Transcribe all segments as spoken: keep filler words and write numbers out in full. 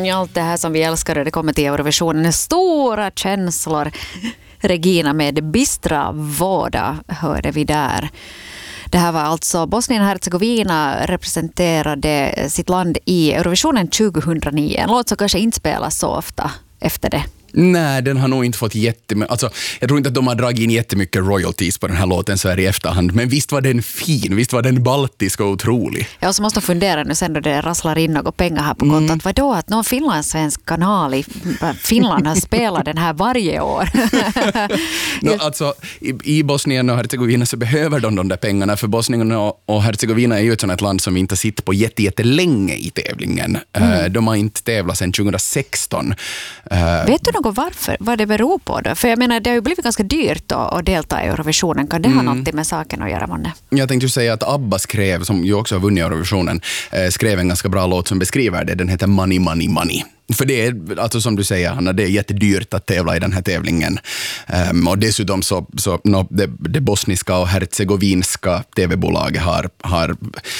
i allt det här som vi älskar och det kommer till Eurovisionen. Stora känslor. Regina med Bistra Voda hörde vi där. Det här var alltså Bosnien-Hercegovina representerade sitt land i Eurovisionen tjugohundranio. En låt som kanske inte spelas så ofta efter det. Nej, den har nog inte fått jättemycket. Alltså, jag tror inte att de har dragit in jättemycket royalties på den här låten så här i efterhand. Men visst var den fin, visst var den baltisk och otrolig. Ja, så måste jag fundera nu sen då det rasslar in något pengar här på kontot. Mm. Vadå att någon finlandssvensk kanal i Finland har spelat den här varje år? no, alltså, i, i Bosnien och Hercegovina så behöver de de där pengarna. För Bosnien och, och Hercegovina är ju ett sådant land som inte sitter på jätte, jättelänge i tävlingen. Mm. Uh, de har inte tävlat sedan tjugohundrasexton. Uh, Vet du något varför? Vad det beror på då? För jag menar, det har ju blivit ganska dyrt då att delta i Eurovisionen. Kan det ha mm. något med saken att göra, månne? Jag tänkte ju säga att ABBA skrev, som ju också har vunnit Eurovisionen, eh, skrev en ganska bra låt som beskriver det. Den heter Money, Money, Money. För det är, alltså som du säger, Hanna, det är jättedyrt att tävla i den här tävlingen. Um, och dessutom så, så no, det, det bosniska och hercegovinska tv-bolaget har... har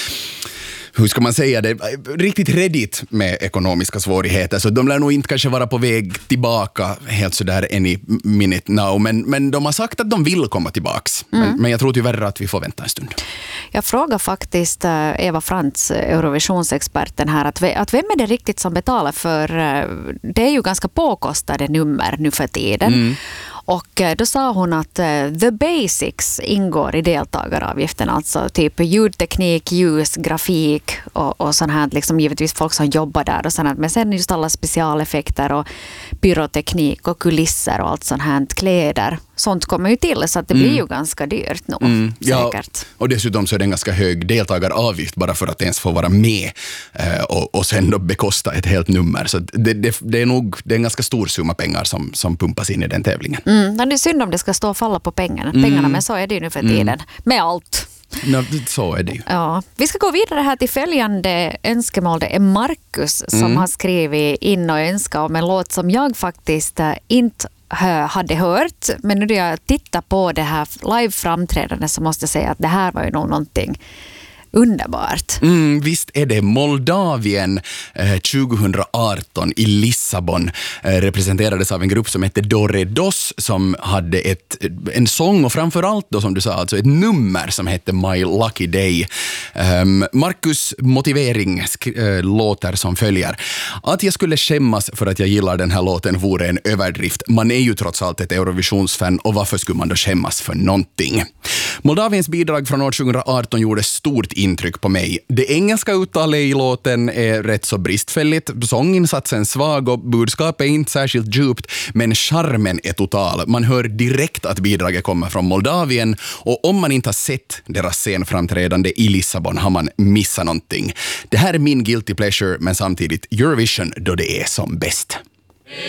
hur ska man säga det, riktigt redigt med ekonomiska svårigheter, så de lär nog inte kanske vara på väg tillbaka helt sådär any minute now, men, men de har sagt att de vill komma tillbaks. Mm. Men, men jag tror tyvärr att vi får vänta en stund. Jag frågar faktiskt Eva Frantz, Eurovisionsexperten här, att, att vem är det riktigt som betalar för, det är ju ganska påkostade nummer nu för tiden. Mm. Och då sa hon att uh, the basics ingår i deltagaravgiften, alltså typ ljudteknik, ljus, grafik och, och sånt här, liksom givetvis folk som jobbar där och sånt, men sen just alla specialeffekter och pyroteknik och kulisser och allt sånt här, kläder. Sånt kommer ju till, så att det mm. blir ju ganska dyrt nog, mm. säkert. Ja, och dessutom så är det en ganska hög deltagaravgift bara för att ens få vara med eh, och, och sen då bekosta ett helt nummer. Så det, det, det är nog det är en ganska stor summa pengar som, som pumpas in i den tävlingen. Mm. Men det är synd om det ska stå och falla på pengarna, pengarna mm. men så är det ju nu för tiden. Mm. Med allt. No, så är det ju. Ja. Vi ska gå vidare här till följande önskemål. Det är Marcus som mm. har skrivit in och önskat om en låt som jag faktiskt äh, inte hade hört, men nu när jag tittar på det här live-framträdande så måste jag säga att det här var ju nog någonting underbart. Mm, visst är det. Moldavien eh, tjugohundraarton i Lissabon eh, representerades av en grupp som hette Dore Dos, som hade ett, en sång och framförallt då, som du sa, alltså ett nummer som hette My Lucky Day. Um, Marcus motivering sk- äh, låter som följer: att jag skulle skämmas för att jag gillar den här låten vore en överdrift. Man är ju trots allt ett Eurovisionsfan, och varför skulle man då skämmas för någonting? Moldaviens bidrag från år tjugohundraarton gjorde stort intryck på mig. Det engelska uttalet i låten är rätt så bristfälligt, sånginsatsen svag och budskapet är inte särskilt djupt, men charmen är total. Man hör direkt att bidraget kommer från Moldavien, och om man inte har sett deras scenframträdande i Lissabon har man missat någonting. Det här är min guilty pleasure, men samtidigt Eurovision då det är som bäst.